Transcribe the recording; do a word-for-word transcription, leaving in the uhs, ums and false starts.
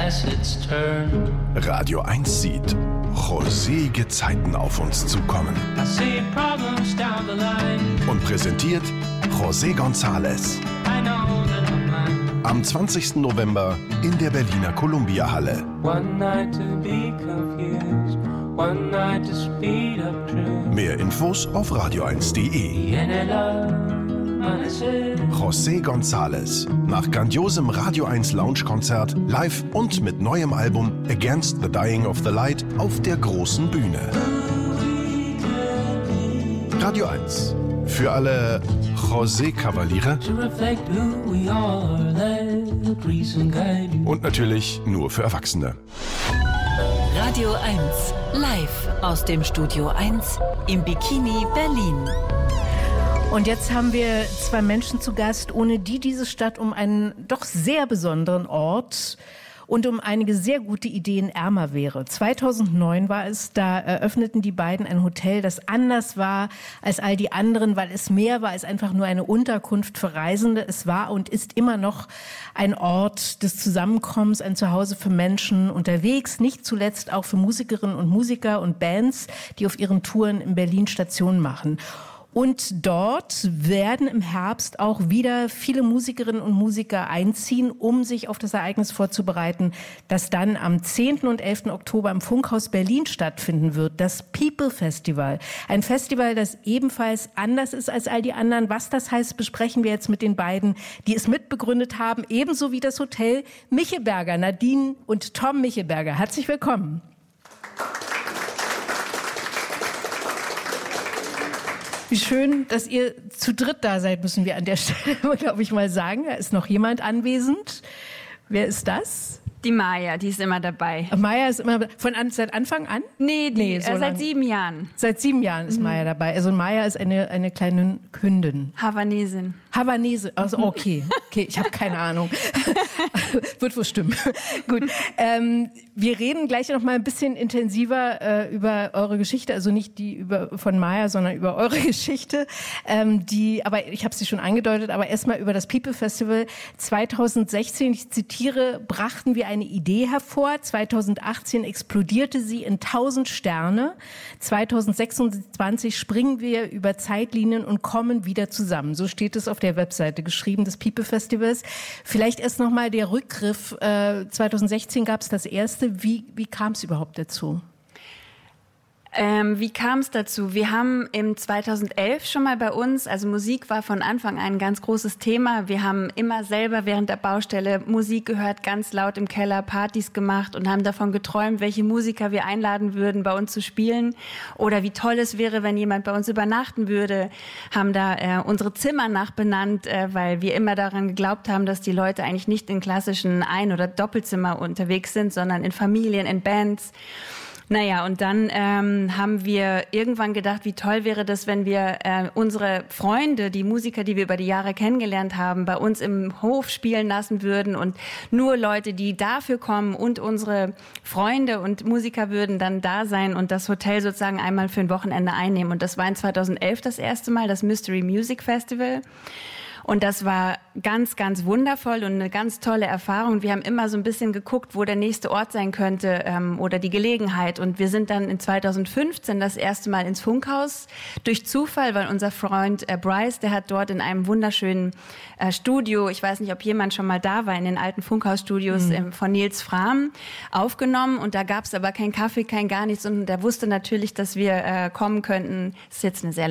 acids turned. Radio eins sieht rosige Zeiten auf uns zukommen. I see problems down the line. Und präsentiert José González. I know that I'm mine. Am zwanzigsten November in der Berliner Columbia-Halle. One night to be confused, one night to speed up truth. Mehr Infos auf radio eins punkt de. José González. Nach grandiosem Radio eins Lounge-Konzert, live und mit neuem Album Against the Dying of the Light auf der großen Bühne. Radio eins. Für alle José-Kavaliere. Und natürlich nur für Erwachsene. Radio eins. Live aus dem Studio eins im Bikini Berlin. Und jetzt haben wir zwei Menschen zu Gast, ohne die diese Stadt um einen doch sehr besonderen Ort und um einige sehr gute Ideen ärmer wäre. zweitausendneun war es, da eröffneten die beiden ein Hotel, das anders war als all die anderen, weil es mehr war als einfach nur eine Unterkunft für Reisende. Es war und ist immer noch ein Ort des Zusammenkommens, ein Zuhause für Menschen unterwegs, nicht zuletzt auch für Musikerinnen und Musiker und Bands, die auf ihren Touren in Berlin Station machen. Und dort werden im Herbst auch wieder viele Musikerinnen und Musiker einziehen, um sich auf das Ereignis vorzubereiten, das dann am zehnten und elften Oktober im Funkhaus Berlin stattfinden wird, das People Festival. Ein Festival, das ebenfalls anders ist als all die anderen. Was das heißt, besprechen wir jetzt mit den beiden, die es mitbegründet haben, ebenso wie das Hotel Michelberger, Nadine und Tom Michelberger. Herzlich willkommen. Wie schön, dass ihr zu dritt da seid, müssen wir an der Stelle, glaube ich, mal sagen. Da ist noch jemand anwesend. Wer ist das? Die Maja, die ist immer dabei. Maja ist immer von an, seit Anfang an? Nee, die, nee so äh, seit lang. sieben Jahren. Seit sieben Jahren ist mhm. Maja dabei. Also Maja ist eine, eine kleine Hündin. Havanesin. Havanese, also okay. Okay, ich habe keine Ahnung. Wird wohl stimmen. Gut, ähm, wir reden gleich noch mal ein bisschen intensiver äh, über eure Geschichte, also nicht die über von Maja, sondern über eure Geschichte. Ähm, die, aber ich habe sie schon angedeutet, aber erstmal über das People Festival zweitausendsechzehn, ich zitiere, brachten wir eine Idee hervor. zweitausendachtzehn explodierte sie in tausend Sterne. zweitausendsechsundzwanzig springen wir über Zeitlinien und kommen wieder zusammen. So steht es auf der Webseite geschrieben des People Festivals. Vielleicht erst noch mal der Rückgriff. Äh, zweitausendsechzehn gab es das erste. Wie, wie kam es überhaupt dazu? Ähm, wie kam es dazu? Wir haben im zweitausendelf schon mal bei uns, also Musik war von Anfang an ein ganz großes Thema. Wir haben immer selber während der Baustelle Musik gehört, ganz laut im Keller, Partys gemacht und haben davon geträumt, welche Musiker wir einladen würden, bei uns zu spielen oder wie toll es wäre, wenn jemand bei uns übernachten würde. Haben da äh, unsere Zimmer nachbenannt, äh, weil wir immer daran geglaubt haben, dass die Leute eigentlich nicht in klassischen Ein- oder Doppelzimmer unterwegs sind, sondern in Familien, in Bands. Naja, und dann ähm, haben wir irgendwann gedacht, wie toll wäre das, wenn wir äh, unsere Freunde, die Musiker, die wir über die Jahre kennengelernt haben, bei uns im Hof spielen lassen würden und nur Leute, die dafür kommen und unsere Freunde und Musiker würden dann da sein und das Hotel sozusagen einmal für ein Wochenende einnehmen. Und das war in zweitausendelf das erste Mal, das Mystery Music Festival. Und das war ganz, ganz wundervoll und eine ganz tolle Erfahrung. Wir haben immer so ein bisschen geguckt, wo der nächste Ort sein könnte ähm, oder die Gelegenheit. Und wir sind dann in zweitausendfünfzehn das erste Mal ins Funkhaus durch Zufall, weil unser Freund äh, Bryce, der hat dort in einem wunderschönen äh, Studio, ich weiß nicht, ob jemand schon mal da war, in den alten Funkhausstudios mhm. ähm, von Nils Frahm aufgenommen. Und da gab es aber keinen Kaffee, kein gar nichts. Und der wusste natürlich, dass wir äh, kommen könnten. Das ist jetzt eine sehr